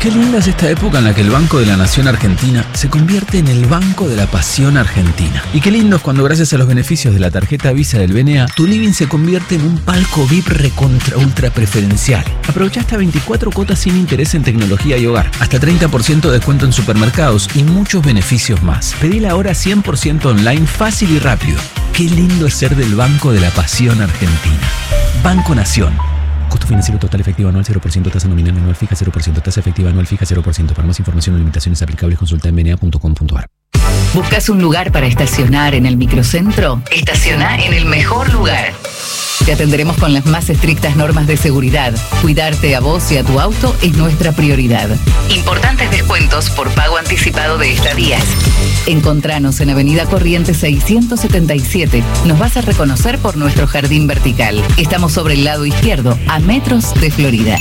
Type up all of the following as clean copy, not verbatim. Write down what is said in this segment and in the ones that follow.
Qué linda es esta época en la que el Banco de la Nación Argentina se convierte en el Banco de la Pasión Argentina. Y qué lindo es cuando gracias a los beneficios de la tarjeta Visa del BNA, tu living se convierte en un palco VIP recontra ultra preferencial. Aprovecha hasta 24 cuotas sin interés en tecnología y hogar, hasta 30% de descuento en supermercados y muchos beneficios más. Pedila ahora 100% online, fácil y rápido. Qué lindo es ser del Banco de la Pasión Argentina. Banco Nación. Costo financiero total efectivo anual 0%, tasa nominal anual fija 0%, tasa efectiva anual fija 0%. Para más información o limitaciones aplicables consulta en bna.com.ar. ¿Buscas un lugar para estacionar en el microcentro? Estaciona en el mejor lugar. Te atenderemos con las más estrictas normas de seguridad. Cuidarte a vos y a tu auto es nuestra prioridad. Importantes descuentos por pago anticipado de estadías. Encontranos en Avenida Corrientes 677. Nos vas a reconocer por nuestro jardín vertical. Estamos sobre el lado izquierdo, a metros de Florida.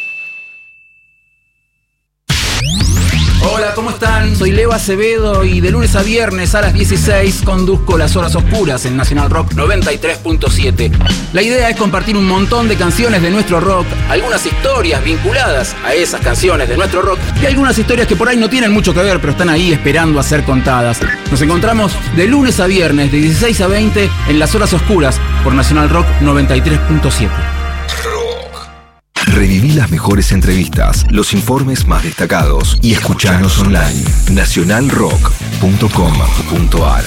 Hola, ¿cómo están? Soy Leo Acevedo y de lunes a viernes a las 16 conduzco Las Horas Oscuras en Nacional Rock 93.7. La idea es compartir un montón de canciones de nuestro rock, algunas historias vinculadas a esas canciones de nuestro rock y algunas historias que por ahí no tienen mucho que ver, pero están ahí esperando a ser contadas. Nos encontramos de lunes a viernes de 16 a 20 en Las Horas Oscuras por Nacional Rock 93.7. Reviví las mejores entrevistas, los informes más destacados y escuchanos online. nacionalrock.com.ar.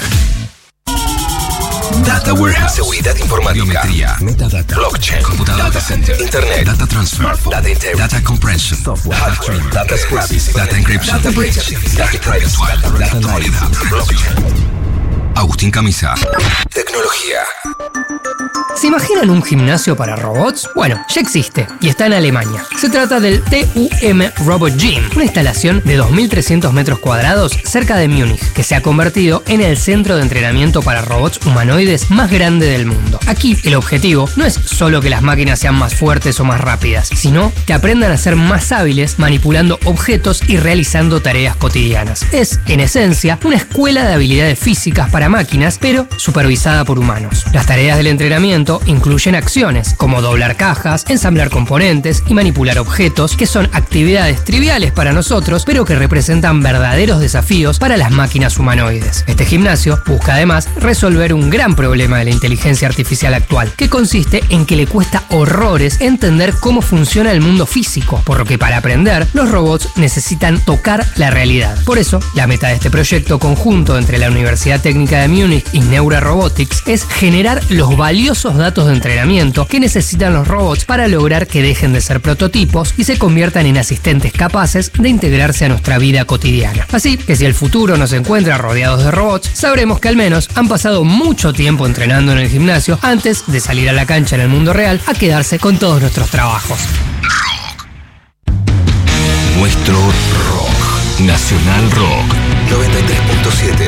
Data Warehouse, seguridad informática, biometría, metadata, blockchain, computadora, data center, internet, data transfer, data integration, data compression, software, hardware, data scrapping, data encryption, data breach, data privacy, data actualidad, blockchain. Agustín Camisa. Tecnología. ¿Se imaginan un gimnasio para robots? Bueno, ya existe y está en Alemania. Se trata del TUM Robot Gym, una instalación de 2.300 metros cuadrados cerca de Múnich, que se ha convertido en el centro de entrenamiento para robots humanoides más grande del mundo. Aquí el objetivo no es solo que las máquinas sean más fuertes o más rápidas, sino que aprendan a ser más hábiles manipulando objetos y realizando tareas cotidianas. Es, en esencia, una escuela de habilidades físicas para máquinas, pero supervisada por humanos. Las tareas del entrenamiento incluyen acciones como doblar cajas, ensamblar componentes y manipular objetos, que son actividades triviales para nosotros, pero que representan verdaderos desafíos para las máquinas humanoides. Este gimnasio busca además resolver un gran problema de la inteligencia artificial actual, que consiste en que le cuesta horrores entender cómo funciona el mundo físico, por lo que para aprender, los robots necesitan tocar la realidad. Por eso, la meta de este proyecto conjunto entre la Universidad Técnica de Múnich y Neura Robotics es generar los valiosos datos de entrenamiento que necesitan los robots para lograr que dejen de ser prototipos y se conviertan en asistentes capaces de integrarse a nuestra vida cotidiana. Así que si el futuro nos encuentra rodeados de robots, sabremos que al menos han pasado mucho tiempo entrenando en el gimnasio antes de salir a la cancha en el mundo real a quedarse con todos nuestros trabajos. Rock. Nuestro rock. Nacional Rock 93.7.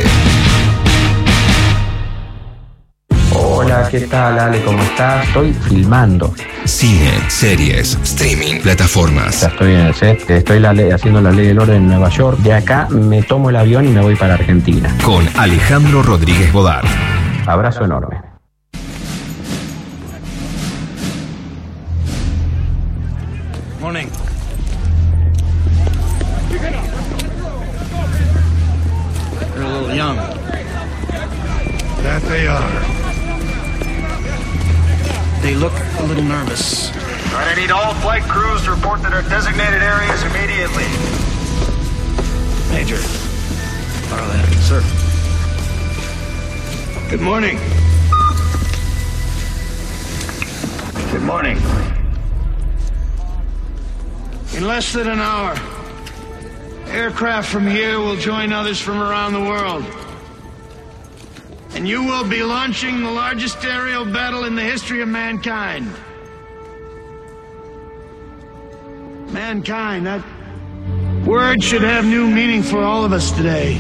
Hola, ¿qué tal, Ale? ¿Cómo estás? Estoy filmando. Cine, series, streaming, plataformas. Ya estoy en el set, estoy haciendo la ley del orden en Nueva York. De acá me tomo el avión y me voy para Argentina. Con Alejandro Rodríguez Bodart. Abrazo enorme. Morning. They're a little young. That they are. They look a little nervous. All right, I need all flight crews to report to their designated areas immediately. Major. Arlen, sir. Good morning. Good morning. In less than an hour, aircraft from here will join others from around the world. And you will be launching the largest aerial battle in the history of mankind. Mankind, that word should have new meaning for all of us today.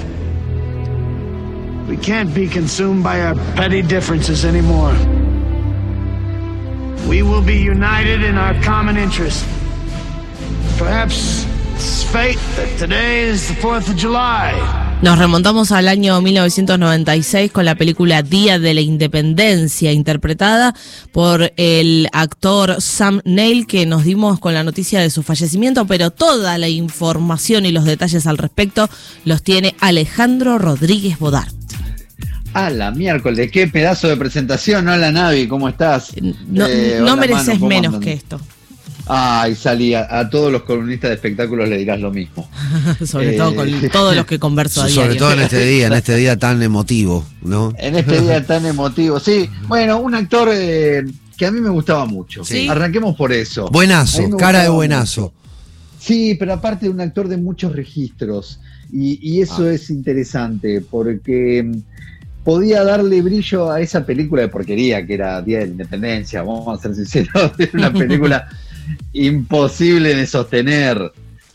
We can't be consumed by our petty differences anymore. We will be united in our common interest. Perhaps it's fate that today is the 4th of July. Nos remontamos al año 1996 con la película Día de la Independencia, interpretada por el actor Sam Neill, que nos dimos con la noticia de su fallecimiento, pero toda la información y los detalles al respecto los tiene Alejandro Rodríguez Bodart. A la miércoles, qué pedazo de presentación. Hola Navi, ¿cómo estás? No mereces Manu, menos que esto. Ay, salí, a todos los columnistas de espectáculos le dirás lo mismo. Sobre todo con todos los que converso a diario. Sobre todo en este día tan emotivo, ¿no? En este día tan emotivo, sí. Bueno, un actor que a mí me gustaba mucho. Sí. Arranquemos por eso. Buenazo, cara de buenazo. Mucho. Sí, pero aparte de un actor de muchos registros. Y eso es interesante, porque podía darle brillo a esa película de porquería que era Día de la Independencia, vamos a ser sinceros, era una película imposible de sostener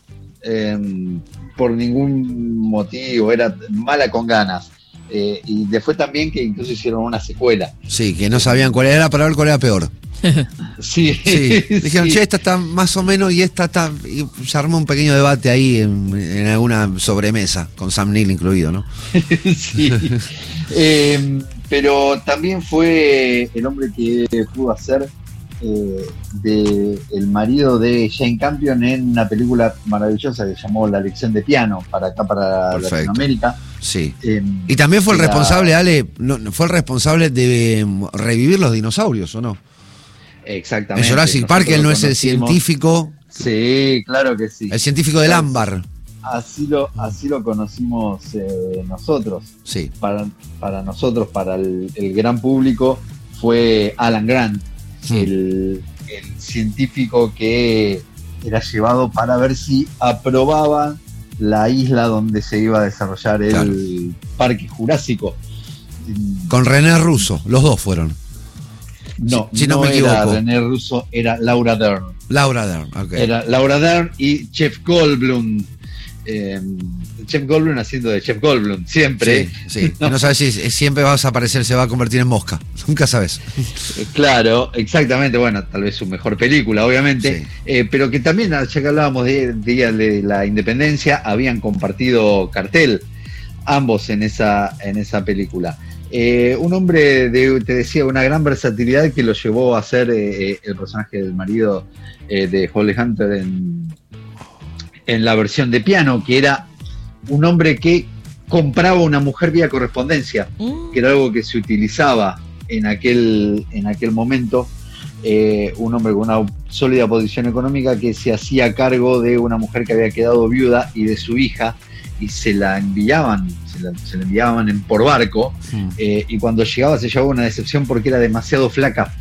por ningún motivo, era mala con ganas. Y después también que incluso hicieron una secuela. Sí, que no sabían cuál era para ver cuál era peor. Sí. Dijeron, che, esta está más o menos y esta está. Y se armó un pequeño debate ahí en alguna sobremesa, con Sam Neill incluido, ¿no? Sí. Pero también fue el hombre que pudo hacer de el marido de Jane Campion en una película maravillosa que se llamó La Lección de Piano, para acá, para Perfecto. Latinoamérica. Sí. Y también fue el responsable, Ale, fue el responsable de revivir los dinosaurios, ¿o no? Exactamente. En Jurassic Park él no es el científico. Sí, claro que sí. El científico del ámbar. Así lo conocimos nosotros. Sí. Para nosotros, para el gran público, fue Alan Grant, el científico que era llevado para ver si aprobaban la isla donde se iba a desarrollar el Parque Jurásico. Con René Russo, los dos fueron. No, si no me equivoco. Era René Russo, era Laura Dern. Laura Dern, ok. Era Laura Dern y Jeff Goldblum. Jeff Goldblum haciendo de Jeff Goldblum, siempre. Sí. No sabes si siempre vas a aparecer, se va a convertir en mosca. Nunca sabes. Claro, exactamente. Bueno, tal vez su mejor película, obviamente. Sí. Pero que también, ya que hablábamos de Día de la Independencia, habían compartido cartel ambos en esa película. Un hombre te decía, una gran versatilidad que lo llevó a ser el personaje del marido de Holly Hunter en la versión de Piano, que era un hombre que compraba una mujer vía correspondencia, que era algo que se utilizaba en aquel momento. Un hombre con una sólida posición económica que se hacía cargo de una mujer que había quedado viuda y de su hija, y se la enviaban por barco, y cuando llegaba se llevaba una decepción porque era demasiado flaca.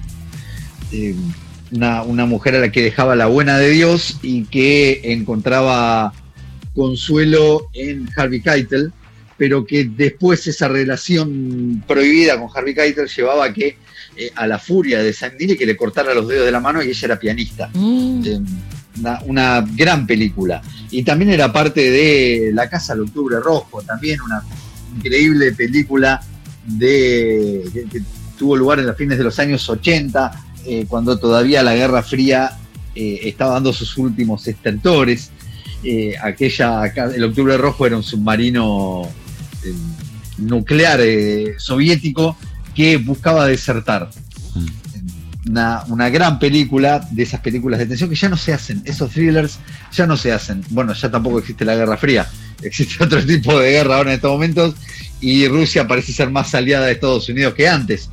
Una mujer a la que dejaba la buena de Dios y que encontraba consuelo en Harvey Keitel, pero que después esa relación prohibida con Harvey Keitel llevaba a que a la furia de Sam Neill que le cortara los dedos de la mano, y ella era pianista. Una gran película. Y también era parte de La Casa del Octubre Rojo, también una increíble película que tuvo lugar en los fines de los años 80, cuando todavía la Guerra Fría estaba dando sus últimos estertores. El Octubre Rojo era un submarino nuclear soviético que buscaba desertar. Una gran película, de esas películas de tensión que ya no se hacen, esos thrillers ya no se hacen. Bueno, ya tampoco existe la Guerra Fría, existe otro tipo de guerra ahora en estos momentos, y Rusia parece ser más aliada de Estados Unidos que antes.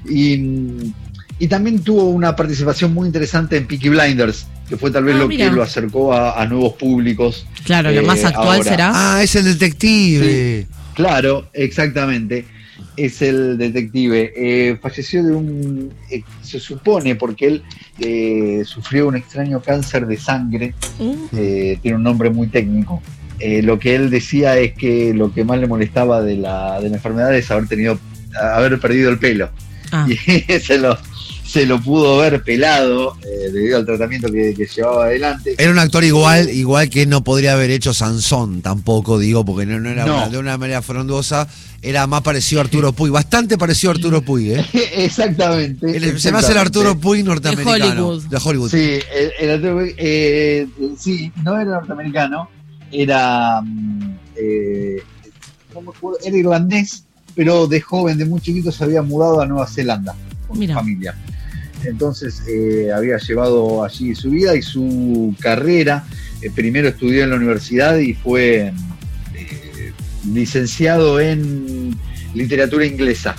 Y también tuvo una participación muy interesante en Peaky Blinders, que fue tal vez que lo acercó a nuevos públicos. Claro, lo más actual ahora. ¿Será? Es el detective. Sí, claro, exactamente. Es el detective. Falleció se supone, porque él sufrió un extraño cáncer de sangre. Tiene un nombre muy técnico. Lo que él decía es que lo que más le molestaba de la enfermedad es haber perdido el pelo. Y se lo pudo ver pelado debido al tratamiento que llevaba adelante. Era un actor igual que no podría haber hecho Sansón tampoco, digo, porque no era de una manera frondosa, era más parecido a Arturo Puig, bastante parecido a Arturo Puig, Exactamente. Se me hace el Arturo Puig norteamericano. De Hollywood. Sí, el Arturo Puig, sí, no era norteamericano, era no me acuerdo, era irlandés, pero de joven, de muy chiquito, se había mudado a Nueva Zelanda con su familia. Entonces había llevado allí su vida y su carrera. Primero estudió en la universidad y fue licenciado en literatura inglesa.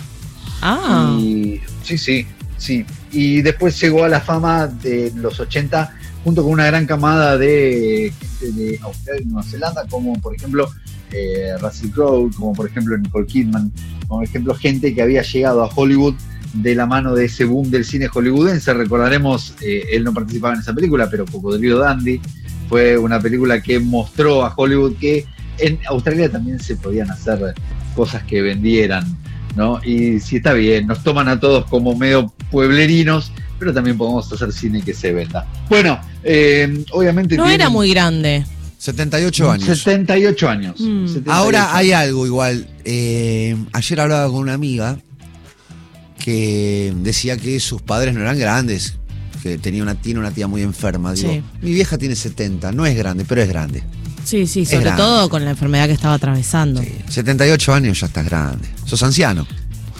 Y, sí. Y después llegó a la fama de los 80 junto con una gran camada de gente de Australia y Nueva Zelanda, como por ejemplo Russell Crowe, como por ejemplo Nicole Kidman, como por ejemplo gente que había llegado a Hollywood de la mano de ese boom del cine hollywoodense. Recordaremos, él no participaba en esa película, pero Cocodrilo Dandy fue una película que mostró a Hollywood que en Australia también se podían hacer cosas que vendieran, ¿no? Y sí, está bien, nos toman a todos como medio pueblerinos, pero también podemos hacer cine que se venda. Bueno, obviamente... No era muy grande. 78 años. 78 años. 78 Ahora hay años. algo igual. Ayer hablaba con una amiga que decía que sus padres no eran grandes, que tiene una tía muy enferma. Digo, Sí. mi vieja tiene 70, no es grande, pero es grande. Sí, Es sobre grande. todo con la enfermedad que estaba atravesando. 78 años ya estás grande. Sos anciano.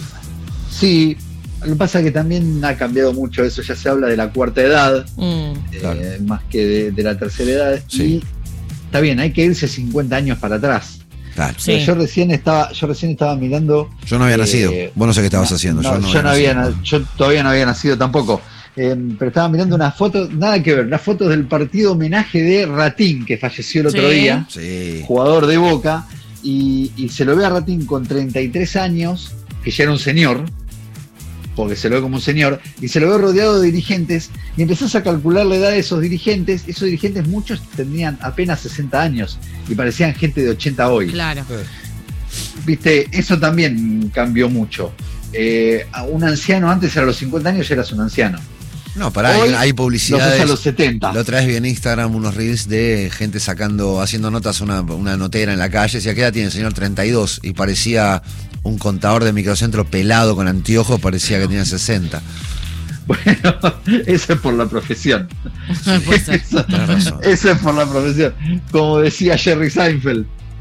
Sí, lo que pasa es que también ha cambiado mucho eso, ya se habla de la cuarta edad, más que de la tercera edad, y está bien, hay que irse 50 años para atrás. Claro. Pero yo recién estaba mirando... Yo no había nacido. Vos no sé qué estabas haciendo. Yo todavía no había nacido tampoco. Pero estaba mirando una foto, nada que ver, una foto del partido homenaje de Ratín, que falleció el otro día, jugador de Boca, y se lo ve a Ratín con 33 años, que ya era un señor, porque se lo ve como un señor, y se lo ve rodeado de dirigentes, y empezás a calcular la edad de esos dirigentes muchos tenían apenas 60 años, y parecían gente de 80 hoy. Claro. Viste, eso también cambió mucho. A un anciano antes, a los 50 años ya eras un anciano. No, pará, Hoy hay publicidades. a los 70. La otra vez vi en Instagram unos reels de gente haciendo notas a una notera en la calle. Decía, ¿qué edad tiene el señor? 32. Y parecía un contador de microcentro pelado con anteojos, parecía que tenía 60. Bueno, eso es por la profesión. Tenés razón. Eso es por la profesión. Como decía Jerry Seinfeld,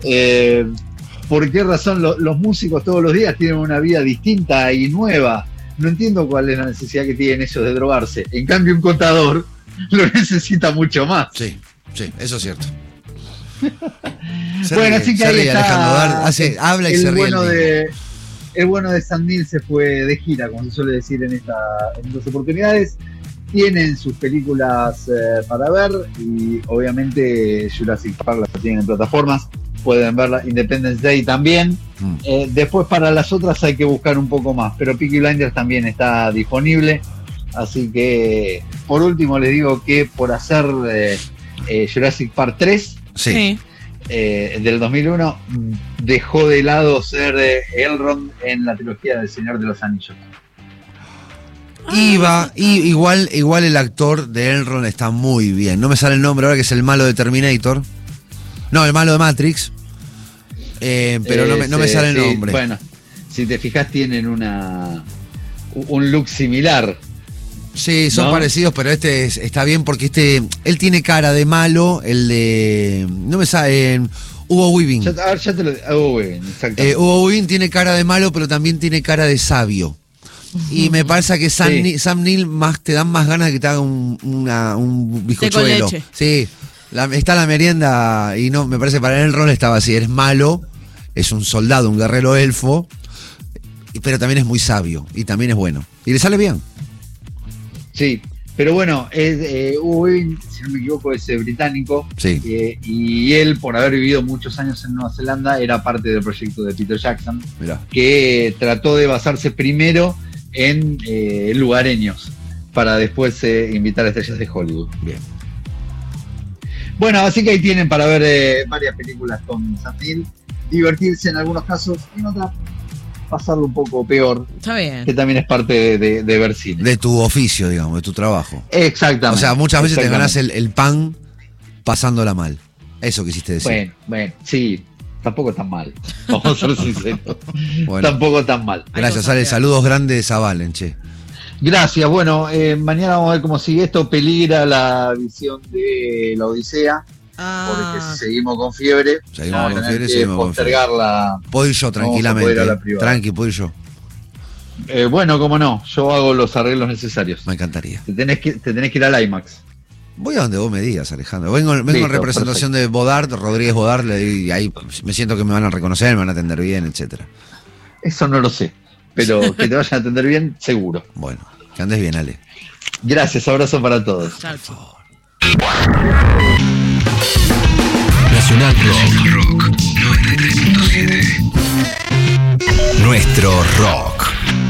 ¿por qué razón los músicos todos los días tienen una vida distinta y nueva? No entiendo cuál es la necesidad que tienen ellos de drogarse. En cambio, un contador lo necesita mucho más. Sí, eso es cierto. Bueno, así que ahí está. Habla y el se ríe. El bueno de Sam Neill se fue de gira, como se suele decir en dos oportunidades. Tienen sus películas para ver y obviamente Jurassic Park las tienen en plataformas. Pueden verla, Independence Day también. Después para las otras hay que buscar un poco más, pero Peaky Blinders también está disponible. Así que por último les digo que por hacer Jurassic Park 3 del 2001 dejó de lado ser Elrond en la trilogía del Señor de los Anillos. Igual el actor de Elrond está muy bien. No me sale el nombre ahora, que es el malo de Terminator. No, el malo de Matrix. Pero no me sale el nombre. Bueno, si te fijas tienen un look similar. Sí, son parecidos, pero está bien porque él tiene cara de malo, el de... No me sale... Hugo Weaving. Ya te lo Hugo Weaving, exactamente. Hugo Weaving tiene cara de malo, pero también tiene cara de sabio. Y me parece que Sam Neill te dan más ganas de que te haga un bizcochuelo. Sí, está la merienda y no, me parece para él el rol estaba así, eres malo, es un soldado, un guerrero elfo, pero también es muy sabio y también es bueno. Y le sale bien. Sí, pero bueno, Hugo Weaving, si no me equivoco, es británico. Sí. Y él, por haber vivido muchos años en Nueva Zelanda, era parte del proyecto de Peter Jackson. Mirá. Que trató de basarse primero en lugareños para después invitar a estrellas de Hollywood. Bien. Bueno, así que ahí tienen para ver varias películas con Sam Neill, divertirse en algunos casos y en otras pasarlo un poco peor. Está bien. Que también es parte de ver cine. De tu oficio, digamos, de tu trabajo. Exactamente. O sea, muchas veces te ganás el pan pasándola mal. Eso quisiste decir. Bueno, sí. Tampoco tan mal. Vamos a ser sinceros. Bueno. Tampoco tan mal. Gracias, Ale. Saludos grandes a Valen, che. Gracias. Bueno, mañana vamos a ver cómo sigue esto. Peligra la visión de La Odisea. Porque si seguimos con fiebre, seguimos postergarla. Puedo ir yo tranquilamente. Tranqui, puedo ir yo. Bueno, cómo no, yo hago los arreglos necesarios. Me encantaría. Te tenés que ir al IMAX. Voy a donde vos me digas, Alejandro. Vengo en representación de Bodart, Rodríguez Bodart, y ahí me siento que me van a reconocer, me van a atender bien, etcétera. Eso no lo sé, pero que te vayan a atender bien, seguro. Bueno, que andes bien, Ale. Gracias, abrazo para todos. Chao. Nacional Rock 93.7. Nuestro rock.